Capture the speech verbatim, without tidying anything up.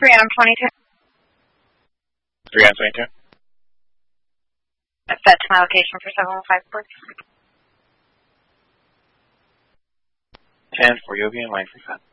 three M twenty-two. three M twenty-two. That's my location for seven one five, please. ten for Yogi and line for Fed.